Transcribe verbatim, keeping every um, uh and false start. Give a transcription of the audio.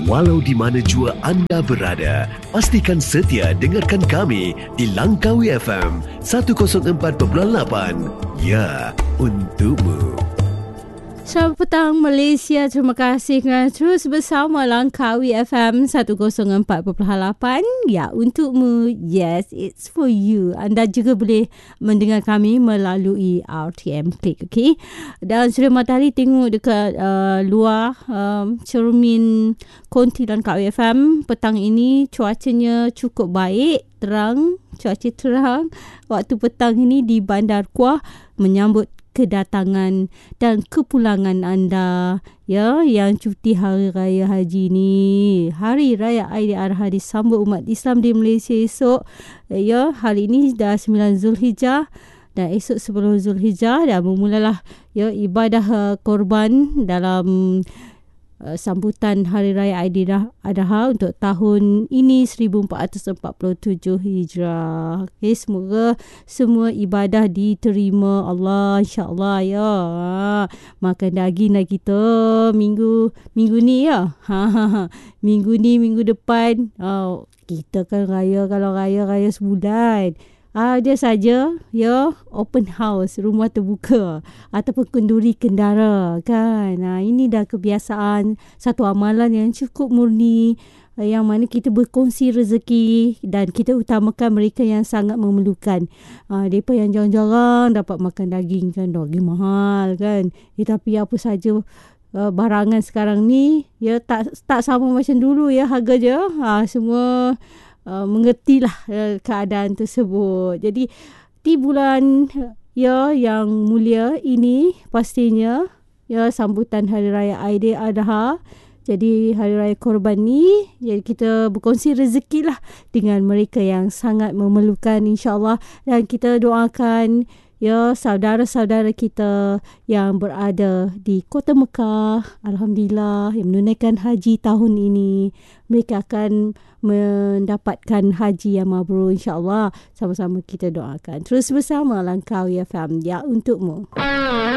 Walau di mana jua anda berada, pastikan setia dengarkan kami di Langkawi F M seratus empat perpuluhan lapan. Ya, untukmu. Selamat petang Malaysia. Terima kasih kerana terus bersama Langkawi F M seratus empat perpuluhan lapan. Ya, untukmu. Yes, it's for you. Anda juga boleh mendengar kami melalui R T M Click, okay? Dan Suria Matahari tengok dekat uh, luar um, cermin konti Langkawi F M. Petang ini cuacanya cukup baik, terang, cuaca terang. Waktu petang ini di Bandar Kuah menyambut kedatangan dan kepulangan anda ya yang cuti Hari Raya Haji ni. Hari Raya Aidiladha disambut umat Islam di Malaysia esok. Ya, hari ini dah sembilan Zulhijjah dan esok sepuluh Zulhijjah dan bermulalah ya ibadah uh, korban dalam Uh, sambutan Hari Raya Aidiladha untuk tahun ini seribu empat ratus empat puluh tujuh Hijrah. Okay, semoga semua ibadah diterima Allah, insya-Allah ya. Makan daging lah kita minggu minggu ni ya. Ha, ha, ha. Minggu ni, minggu depan. Oh, kita kan raya, kalau raya raya sebulan. Ah, dia saja ya open house, rumah terbuka ataupun kenduri kendara kan. Nah, ini dah kebiasaan, satu amalan yang cukup murni yang mana kita berkongsi rezeki dan kita utamakan mereka yang sangat memerlukan. Ah, mereka yang jarang-jarang dapat makan daging kan, daging mahal kan. Eh, tapi apa saja uh, barangan sekarang ni ya tak tak sama macam dulu ya harga je. Ah, semua Uh, mengertilah uh, keadaan tersebut. Jadi di bulan ya yang mulia ini pastinya ya sambutan Hari Raya Aidiladha. Jadi Hari Raya Korban ni, jadi kita berkongsi rezeki lah dengan mereka yang sangat memerlukan, insya-Allah. Dan kita doakan ya saudara-saudara kita yang berada di Kota Mekah, alhamdulillah, yang menunaikan haji tahun ini, mereka akan mendapatkan haji yang mabrur, insya-Allah. Sama-sama kita doakan. Terus bersama Langkawi F M, ya untukmu.